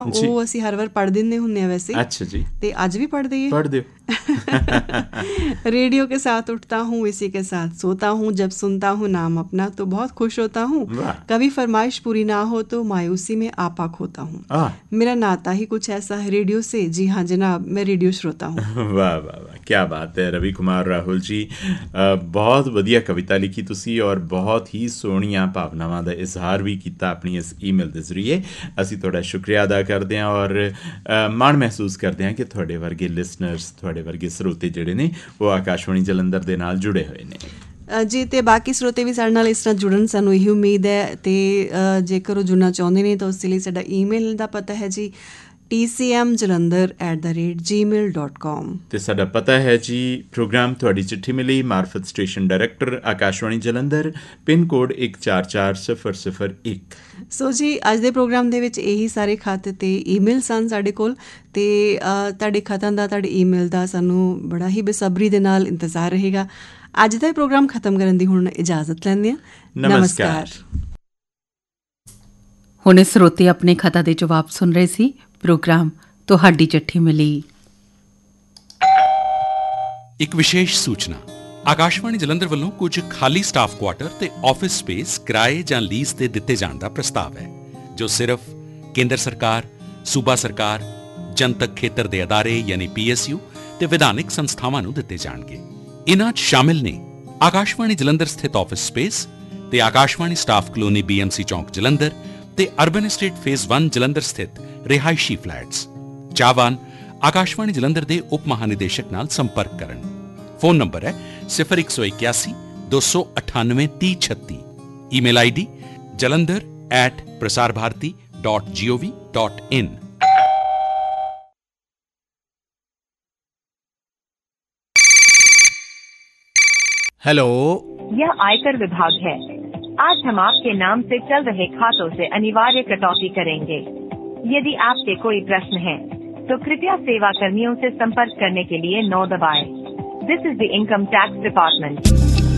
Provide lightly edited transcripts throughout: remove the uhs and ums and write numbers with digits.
ਉਹ ਅਸੀਂ ਹਰ ਵਾਰ ਪੜ੍ਹ ਦਿੰਦੇ ਹੁੰਦੇ ਹਾਂ ਵੈਸੇ। अच्छा जी, ਤੇ ਅੱਜ ਵੀ ਪੜ੍ਹ ਦਈਏ। पढ़ दो। रेडियो के साथ उठता हूँ, इसी के साथ सोता हूँ, जब सुनता हूँ नाम अपना तो बहुत खुश होता हूँ, कभी फरमाइश पूरी ना हो तो मायूसी में आपा खोता हूँ, मेरा नाता ही कुछ ऐसा है रेडियो से। जी हाँ जनाब, मैं रेडियो श्रोता हूँ। वाह वाह वाह, क्या बात है रवि कुमार राहुल जी, बहुत ਵਧੀਆ ਕਵਿਤਾ ਲਿਖੀ ਤੁਸੀਂ ਔਰ ਬਹੁਤ ਹੀ ਸੋਹਣੀਆਂ ਭਾਵਨਾਵਾਂ ਦਾ ਇਜ਼ਹਾਰ ਵੀ ਕੀਤਾ ਆਪਣੀ ਇਸ ਈਮੇਲ ਦੇ ਜ਼ਰੀਏ। ਅਸੀਂ ਤੁਹਾਡਾ ਸ਼ੁਕਰੀਆ ਅਦਾ ਕਰਦੇ ਹਾਂ ਔਰ ਮਾਣ ਮਹਿਸੂਸ ਕਰਦੇ ਹਾਂ ਕਿ ਤੁਹਾਡੇ ਵਰਗੇ ਲਿਸਨਰਸ, ਤੁਹਾਡੇ ਵਰਗੇ ਸਰੋਤੇ ਜਿਹੜੇ ਨੇ ਉਹ ਆਕਾਸ਼ਵਾਣੀ ਜਲੰਧਰ ਦੇ ਨਾਲ ਜੁੜੇ ਹੋਏ ਨੇ ਜੀ। ਅਤੇ ਬਾਕੀ ਸਰੋਤੇ ਵੀ ਸਾਡੇ ਨਾਲ ਇਸ ਤਰ੍ਹਾਂ ਜੁੜਨ, ਸਾਨੂੰ ਇਹੀ ਉਮੀਦ ਹੈ। ਅਤੇ ਜੇਕਰ ਉਹ ਜੁੜਨਾ ਚਾਹੁੰਦੇ ਨੇ ਤਾਂ ਉਸ ਲਈ ਸਾਡਾ ਈਮੇਲ ਦਾ ਪਤਾ ਹੈ ਜੀ tcmjalandhar@gmail.com ਅਤੇ ਸਾਡਾ ਪਤਾ ਹੈ ਜੀ ਪ੍ਰੋਗਰਾਮ ਤੁਹਾਡੀ ਚਿੱਠੀ ਮਿਲੀ, ਮਾਰਫਤ station director Akashvani Jalandhar, pin code 144001। ਸੋ ਜੀ ਅੱਜ ਦੇ ਪ੍ਰੋਗਰਾਮ ਦੇ ਵਿੱਚ ਇਹੀ ਸਾਰੇ ਖੱਤ ਅਤੇ ਈਮੇਲ ਸਨ ਸਾਡੇ ਕੋਲ। ਅਤੇ ਤੁਹਾਡੇ ਖਤਾਂ ਦਾ, ਤੁਹਾਡੇ ਈਮੇਲ ਦਾ ਸਾਨੂੰ ਬੜਾ ਹੀ ਬੇਸਬਰੀ ਦੇ ਨਾਲ ਇੰਤਜ਼ਾਰ ਰਹੇਗਾ। ਅੱਜ ਦਾ ਪ੍ਰੋਗਰਾਮ ਖਤਮ ਕਰਨ ਦੀ ਹੁਣ ਇਜਾਜ਼ਤ ਲੈਂਦੇ ਹਾਂ। ਨਮਸਕਾਰ। ਹੁਣੇ ਸਰੋਤੇ ਆਪਣੇ ਖਤਾਂ ਦੇ ਜਵਾਬ ਸੁਣ ਰਹੇ ਸੀ। ਪ੍ਰੋਗਰਾਮ ਤੁਹਾਡੀ ਚਿੱਠੀ ਮਿਲੀ। ਇੱਕ ਵਿਸ਼ੇਸ਼ ਸੂਚਨਾ, ਆਕਾਸ਼ਵਾਣੀ ਜਲੰਧਰ ਵੱਲੋਂ ਕੁਝ ਖਾਲੀ ਸਟਾਫ ਕੁਆਟਰ ਤੇ ਆਫਿਸ ਸਪੇਸ ਕਿਰਾਏ ਜਾਂ ਲੀਜ਼ ਤੇ ਦਿੱਤੇ ਜਾਣ ਦਾ ਪ੍ਰਸਤਾਵ ਹੈ, ਜੋ ਸਿਰਫ ਕੇਂਦਰ ਸਰਕਾਰ, ਸੂਬਾ ਸਰਕਾਰ, ਜਨਤਕ ਖੇਤਰ ਦੇ ਅਦਾਰੇ ਯਾਨੀ PSU ਤੇ ਵਿਧਾਨਿਕ ਸੰਸਥਾਵਾਂ ਨੂੰ ਦਿੱਤੇ ਜਾਣਗੇ। ਇਨ੍ਹਾਂ 'ਚ ਸ਼ਾਮਿਲ ਨੇ ਆਕਾਸ਼ਵਾਣੀ ਜਲੰਧਰ ਸਥਿਤ ਆਫਿਸ ਸਪੇਸ ਤੇ ਆਕਾਸ਼ਵਾਣੀ ਸਟਾਫ ਕਲੋਨੀ BMC ਚੌਂਕ ਜਲੰਧਰ ਤੇ ਅਰਬਨ ਐਸਟੇਟ ਫੇਜ਼ 1 ਜਲੰਧਰ ਸਥਿਤ ਰਿਹਾਇਸ਼ੀ ਫਲੈਟਸ। ਚਾਹਵਾਨ ਆਕਾਸ਼ਵਾਣੀ ਜਲੰਧਰ ਦੇ ਉਪ ਮਹਾਨਿਦੇਸ਼ਕ ਨਾਲ ਸੰਪਰਕ ਕਰਨ। ਫੋਨ ਨੰਬਰ ਹੈ 0181 298 3036। Email ID jalandhar@prasarbharati.gov.in। हेलो, यह आयकर विभाग है। आज हम आपके नाम से चल रहे खातों से अनिवार्य कटौती करेंगे। यदि आपके कोई प्रश्न है तो कृपया सेवा कर्मियों से संपर्क करने के लिए 9 दबाएं। This is the income tax department.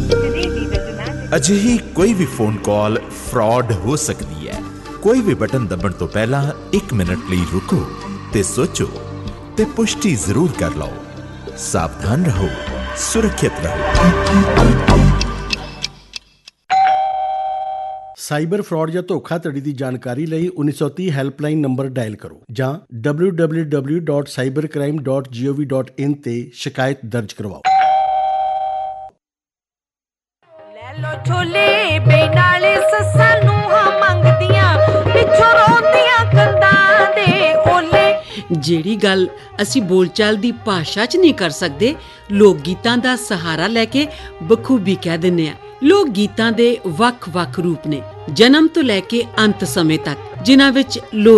ਅਜਿਹੀ ਕੋਈ ਵੀ ਫੋਨ ਕਾਲ ਫਰਾਡ ਹੋ ਸਕਦੀ ਹੈ। ਕੋਈ ਵੀ ਬਟਨ ਦਬਣ ਤੋਂ ਪਹਿਲਾਂ 1 ਮਿੰਟ ਲਈ ਰੁਕੋ ਤੇ ਸੋਚੋ ਤੇ ਪੁਸ਼ਟੀ ਜ਼ਰੂਰ ਕਰ ਲਓ। ਸਾਵਧਾਨ ਰਹੋ, ਸੁਰੱਖਿਅਤ ਰਹੋ। ਸਾਈਬਰ ਫਰਾਡ ਜਾਂ ਧੋਖਾਧੜੀ ਦੀ ਜਾਣਕਾਰੀ ਲਈ 1930 ਹੈਲਪਲਾਈਨ ਨੰਬਰ ਡਾਇਲ ਕਰੋ ਜਾਂ www.cybercrime.gov.in ਤੇ ਸ਼ਿਕਾਇਤ ਦਰਜ ਕਰਵਾਓ। ਲੈ ਲੋ ਛੋਲੇ ਬੇਨਾਲੇ ਸੱਸਾਂ ਨੂੰ ਮੰਗਦੀਆਂ ਪਿੱਛੋਂ ਰੋਂਦੀਆਂ ਕੰਦਾਂ ਦੇ ਓਲੇ। ਜਿਹੜੀ ਗੱਲ ਅਸੀਂ ਬੋਲਚਾਲ ਦੀ ਭਾਸ਼ਾ 'ਚ ਨਹੀਂ ਕਰ ਸਕਦੇ, ਲੋਕ ਗੀਤਾਂ ਦਾ ਸਹਾਰਾ ਲੈ ਕੇ ਬਖੂਬੀ ਕਹਿ ਦਿੰਦੇ ਆ। ਲੋਕ ਗੀਤਾਂ ਦੇ ਵੱਖ-ਵੱਖ ਰੂਪ ਨੇ, ਜਨਮ ਤੋਂ ਲੈ ਕੇ ਅੰਤ ਸਮੇਂ ਤੱਕ, ਜਿਨ੍ਹਾਂ ਵਿੱਚ ਲੋਕ